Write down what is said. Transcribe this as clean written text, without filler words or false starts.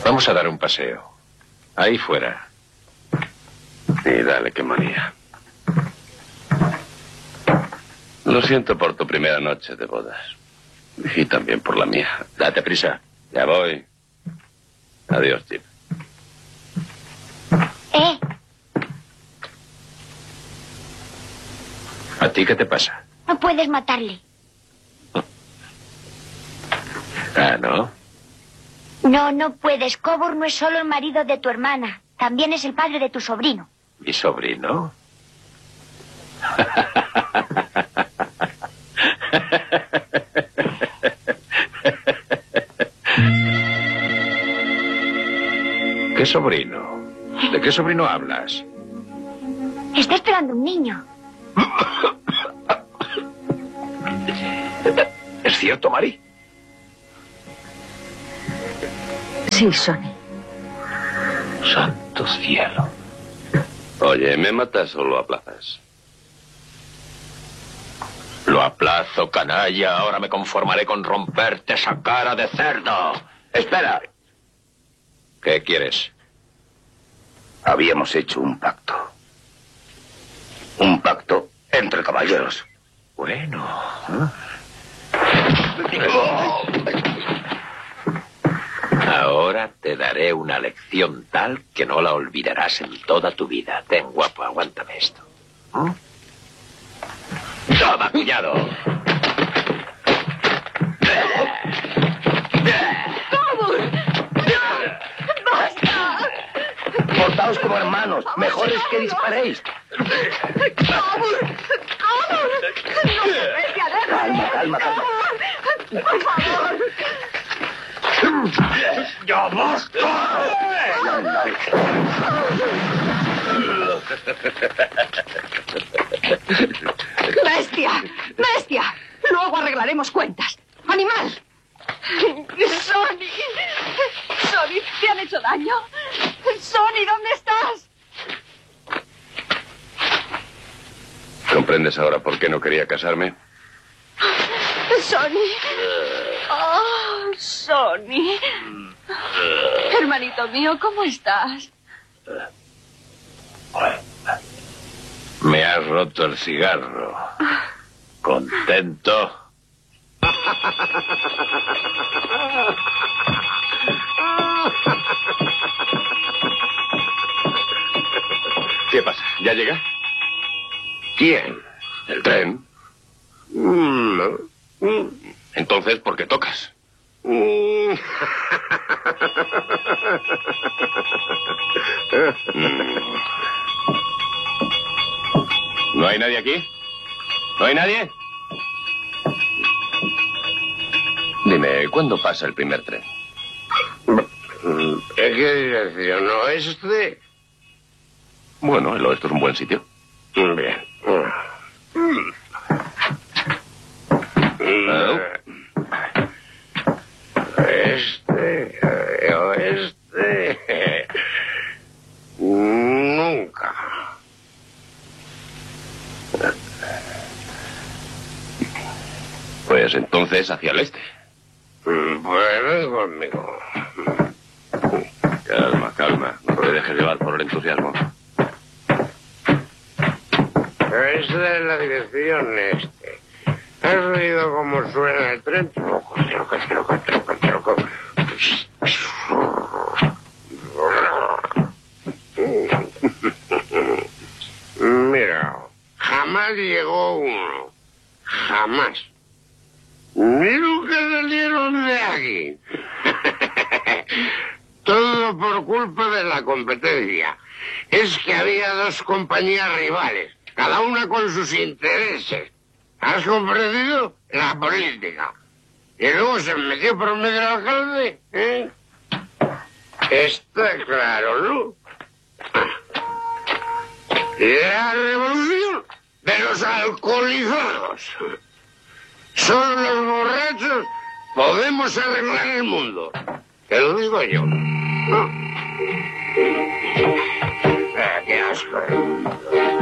Vamos a dar un paseo. Ahí fuera. Y dale, qué manía. Lo siento por tu primera noche de bodas. Y también por la mía. Date prisa. Ya voy. Adiós, Chip. ¿A ti qué te pasa? No puedes matarle. Ah, ¿no? No, no puedes. Coburn no es solo el marido de tu hermana. También es el padre de tu sobrino. ¿Mi sobrino? ¿Qué sobrino? ¿De qué sobrino hablas? Está esperando un niño. ¿Es cierto, Mari? Sí, Sonny. Santo cielo. Oye, ¿me matas o lo aplazas? Lo aplazo, canalla. Ahora me conformaré con romperte esa cara de cerdo. Espera. ¿Qué quieres? Habíamos hecho un pacto. Un pacto entre caballeros. Bueno. Ahora te daré una lección tal que no la olvidarás en toda tu vida. Ten, guapo, aguántame esto. ¡Toma, cuñado! Portaos como hermanos. Mejor es que disparéis. Calma, calma, calma. Por favor. ¡Ya basta! ¡Bestia! ¡Bestia! Luego arreglaremos cuentas. ¡Animal! ¡Sonny! ¡Sonny! ¿Te han hecho daño? ¡Sonny! ¿Dónde estás? ¿Comprendes ahora por qué no quería casarme? Sonny. Oh, Sonny. Hermanito mío, ¿cómo estás? Me has roto el cigarro. ¿Contento? ¿Qué pasa? ¿Ya llega? ¿Quién? ¿El tren? No. Entonces, ¿por qué tocas? ¿No hay nadie aquí? ¿No hay nadie? Dime, ¿cuándo pasa el primer tren? ¿En qué dirección oeste? Bueno, el oeste es un buen sitio. Bien. Oeste. Nunca. Pues entonces hacia el este. Pues ven conmigo. Calma, calma. No te dejes llevar por el entusiasmo. Esta es la dirección este. ¿Has oído cómo suena el tren? Troco, troco, troco, troco, troco. Mira, jamás llegó uno. Jamás. Nunca salieron de aquí. Todo por culpa de la competencia. Es que había dos compañías rivales, cada una con sus intereses. ¿Has comprendido? La política. Y luego se metió por medio del alcalde, ¿eh? Está claro, ¿no? La revolución de los alcoholizados. Solo los borrachos podemos arreglar el mundo. Te lo digo yo. ¿No? Qué asco.